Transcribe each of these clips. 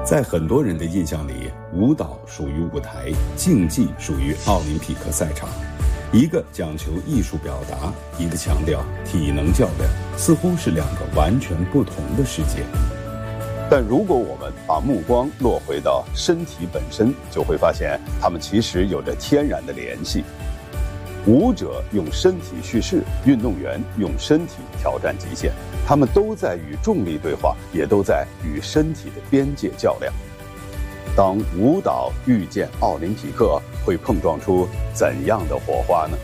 在很多人的印象里，舞蹈属于舞台，竞技属于奥林匹克赛场。一个讲求艺术表达，一个强调体能较量，似乎是两个完全不同的世界。 但如果我们把目光落回到身体本身，就会发现它们其实有着天然的联系。舞者用身体叙事，运动员用身体挑战极限，他们都在与重力对话，也都在与身体的边界较量。当舞蹈遇见奥林匹克，会碰撞出怎样的火花呢？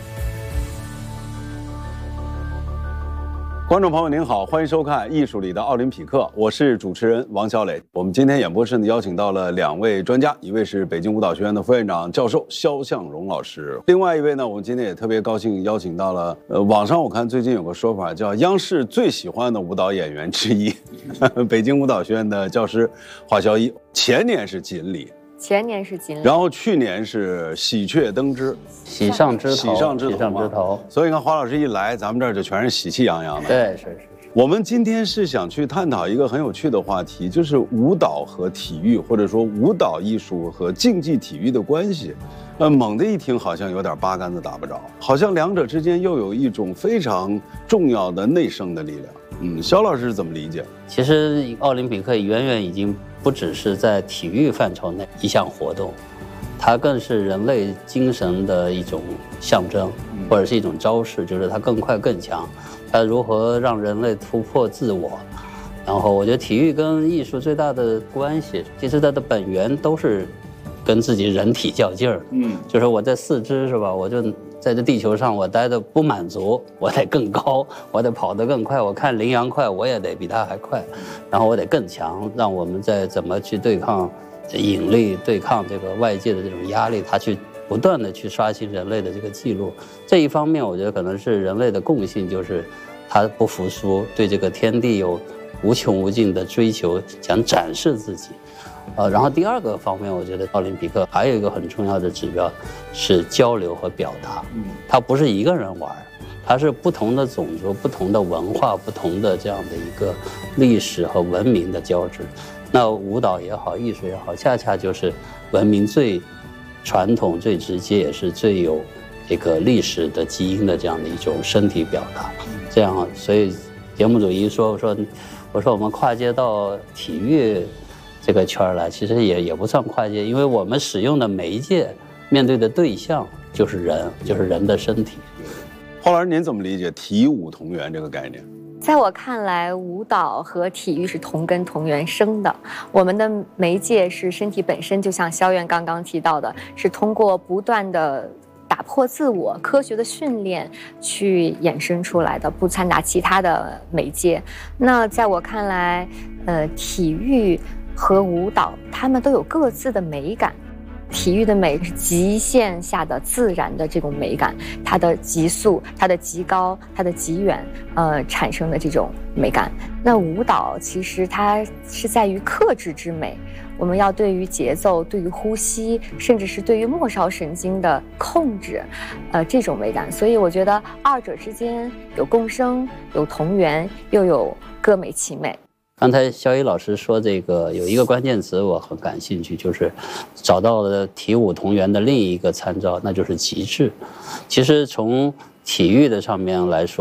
观众朋友您好，欢迎收看《艺术里的奥林匹克》，我是主持人王小磊。我们今天演播室呢邀请到了两位专家，一位是北京舞蹈学院的副院长教授肖向荣老师，另外一位呢，我们今天也特别高兴邀请到了网上我看最近有个说法叫央视最喜欢的舞蹈演员之一，北京舞蹈学院的教师华小一，前年是锦鲤。 前年是锦鲤， 然后去年是喜鹊登枝， 喜上枝头。所以你看华老师一来，咱们这儿就全是喜气洋洋的。 对，是。 我们今天是想去探讨一个很有趣的话题，就是舞蹈和体育，或者说舞蹈艺术和竞技体育的关系。猛地一听好像有点八竿子打不着，好像两者之间又有一种非常重要的内生的力量。肖老师是怎么理解？ 其实奥林匹克远远已经不只是在体育范畴内一项活动，它更是人类精神的一种象征，或者是一种招式，就是它更快更强，它如何让人类突破自我。然后我觉得体育跟艺术最大的关系，其实它的本源都是跟自己人体较劲儿。就是我在四肢是吧，我就在这地球上我待的不满足，我得更高，我得跑得更快，我看羚羊快，我也得比他还快，然后我得更强，让我们再怎么去对抗引力，对抗这个外界的这种压力，他去不断的去刷新人类的这个记录。这一方面我觉得可能是人类的共性，就是他不服输，对这个天地有无穷无尽的追求，想展示自己。然后第二个方面，我觉得奥林匹克还有一个很重要的指标是交流和表达。它不是一个人玩，它是不同的种族、不同的文化、不同的这样的一个历史和文明的交织。那舞蹈也好，艺术也好，恰恰就是文明最传统、最直接，也是最有这个历史的基因的这样的一种身体表达。这样，所以节目组一说，我说我们跨界到体育这个圈来，其实也不算跨界，因为我们使用的媒介、面对的对象就是人，就是人的身体。 华老师，您怎么理解体舞同源这个概念？ 在我看来，舞蹈和体育是同根同源生的。我们的媒介是身体本身，就像肖院刚刚提到的，是通过不断的打破自我、科学的训练去衍生出来的，不掺杂其他的媒介。那在我看来，体育和舞蹈，它们都有各自的美感。体育的美是极限下的自然的这种美感，它的极速、它的极高、它的极远，产生的这种美感。那舞蹈其实它是在于克制之美，我们要对于节奏、对于呼吸，甚至是对于末梢神经的控制，这种美感。所以我觉得二者之间有共生，有同源，又有各美其美。 刚才肖一老师说这个有一个关键词我很感兴趣，就是找到了体舞同源的另一个参照，那就是极致。其实从体育的上面来说，